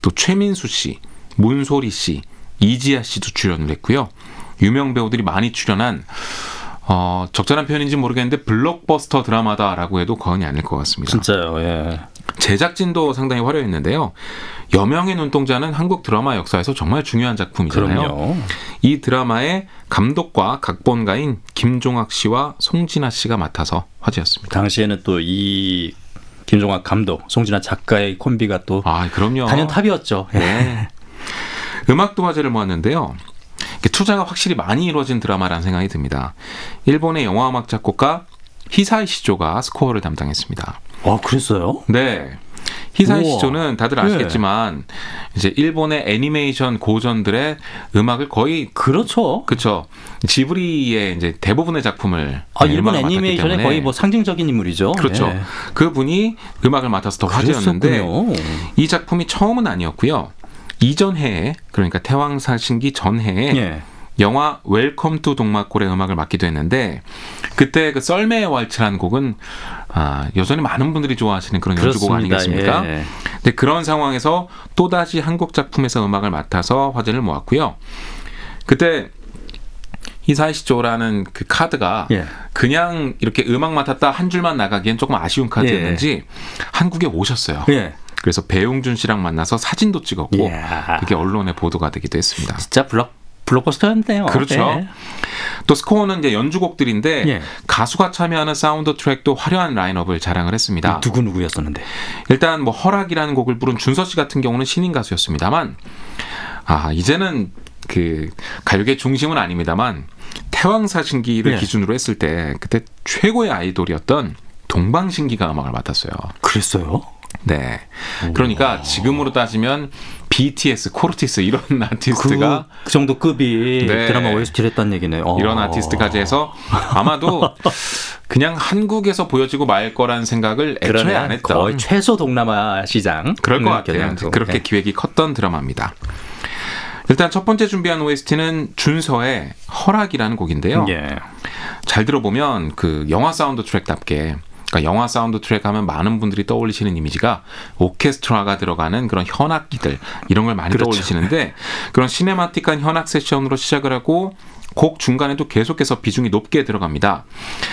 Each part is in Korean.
또 최민수 씨, 문소리 씨, 이지아 씨도 출연을 했고요. 유명 배우들이 많이 출연한 적절한 표현인지 모르겠는데 블록버스터 드라마다라고 해도 과언이 아닐 것 같습니다. 진짜요. 예. 제작진도 상당히 화려했는데요. 여명의 눈동자는 한국 드라마 역사에서 정말 중요한 작품이잖아요. 그럼요. 이 드라마의 감독과 각본가인 김종학 씨와 송진아 씨가 맡아서 화제였습니다. 당시에는 또 이 김종학 감독, 송진아 작가의 콤비가 또 그럼요. 단연탑이었죠. 네. 음악도 화제를 모았는데요. 투자가 확실히 많이 이루어진 드라마라는 생각이 듭니다. 일본의 영화음악 작곡가 히사이 시조가 스코어를 담당했습니다. 그랬어요? 네. 히사이 우와. 시조는 다들 아시겠지만 이제 일본의 애니메이션 고전들의 음악을 거의 그렇죠. 그렇죠. 지브리의 이제 대부분의 작품을 일본 애니메이션의 거의 뭐 상징적인 인물이죠. 그렇죠. 네. 그분이 음악을 맡아서 더 화제였는데 이 작품이 처음은 아니었고요. 이전 해에 그러니까 태왕사신기 전해에 영화 웰컴 투 동막골의 음악을 맡기도 했는데 그때 그 썰매의 왈츠라는 곡은 여전히 많은 분들이 좋아하시는 그런 연주곡 아니겠습니까? 예. 근데 그런 상황에서 또다시 한국 작품에서 음악을 맡아서 화제를 모았고요. 그때 히사이시조라는 그 카드가 그냥 이렇게 음악 맡았다 한 줄만 나가기엔 조금 아쉬운 카드였는지 한국에 오셨어요. 그래서 배용준 씨랑 만나서 사진도 찍었고 그게 언론에 보도가 되기도 했습니다. 진짜 블록버스터였네요. 그렇죠. 또 스코어는 이제 연주곡들인데 가수가 참여하는 사운드 트랙도 화려한 라인업을 자랑을 했습니다. 누구였었는데? 일단 뭐 허락이라는 곡을 부른 준서 씨 같은 경우는 신인 가수였습니다만 이제는 그 가요계 중심은 아닙니다만 태왕사신기를 기준으로 했을 때 그때 최고의 아이돌이었던 동방신기가 음악을 맡았어요. 그랬어요? 네. 그러니까 지금으로 따지면 BTS, 코르티스 이런 아티스트가 그 정도 급이 드라마 OST를 했다는 얘기네요. 이런 아티스트까지 해서 아마도 그냥 한국에서 보여지고 말 거라는 생각을 애초에 안 했던 거의 최소 동남아 시장 그럴 것 같아요. 그렇게 기획이 컸던 드라마입니다. 일단 첫 번째 준비한 OST는 준서의 허락이라는 곡인데요. 잘 들어보면 그 영화 사운드 트랙답게 그러니까 영화 사운드 트랙 하면 많은 분들이 떠올리시는 이미지가 오케스트라가 들어가는 그런 현악기들 이런 걸 많이 떠올리시는데 그런 시네마틱한 현악 세션으로 시작을 하고 곡 중간에도 계속해서 비중이 높게 들어갑니다.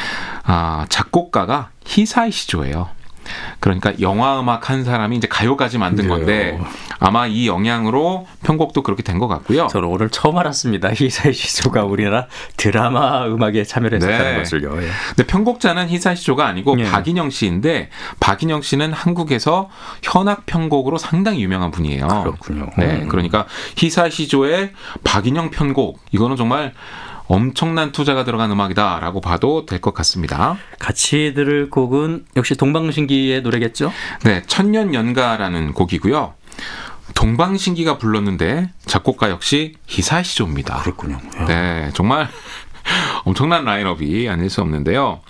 작곡가가 히사이 시조예요. 그러니까 영화 음악 한 사람이 이제 가요까지 만든 건데 아마 이 영향으로 편곡도 그렇게 된 것 같고요. 저는 오늘 처음 알았습니다. 히사이 시조가 우리나라 드라마 음악에 참여를 했었다는 것을요. 근데 편곡자는 히사이 시조가 아니고 박인영 씨인데 박인영 씨는 한국에서 현악 편곡으로 상당히 유명한 분이에요. 그렇군요. 네, 그러니까 히사이 시조의 박인영 편곡 이거는 정말 엄청난 투자가 들어간 음악이다라고 봐도 될 것 같습니다. 같이 들을 곡은 역시 동방신기의 노래겠죠? 네, 천년연가라는 곡이고요. 동방신기가 불렀는데 작곡가 역시 히사이 시조입니다. 그렇군요. 네, 정말 엄청난 라인업이 아닐 수 없는데요.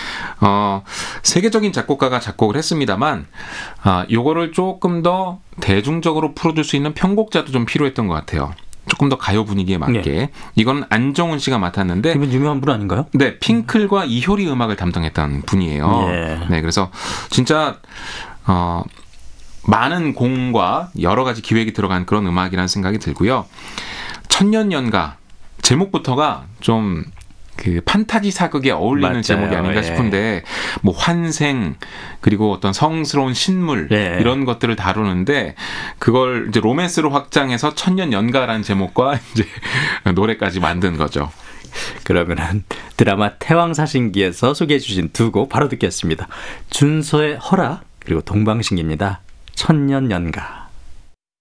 세계적인 작곡가가 작곡을 했습니다만 요거를 조금 더 대중적으로 풀어줄 수 있는 편곡자도 좀 필요했던 것 같아요. 조금 더 가요 분위기에 맞게. 이건 안정훈 씨가 맡았는데 이분 유명한 분 아닌가요? 네, 핑클과 이효리 음악을 담당했던 분이에요. 네, 그래서 진짜 많은 공과 여러 가지 기획이 들어간 그런 음악이라는 생각이 들고요. 천년연가 제목부터가 좀 그 판타지 사극에 어울리는 맞아요. 제목이 아닌가 싶은데 뭐 환생 그리고 어떤 성스러운 신물 이런 것들을 다루는데 그걸 이제 로맨스로 확장해서 천년연가라는 제목과 이제 노래까지 만든 거죠. 그러면은 드라마 태왕사신기에서 소개해 주신 두 곡 바로 듣겠습니다. 준서의 허락 그리고 동방신기입니다. 천년연가.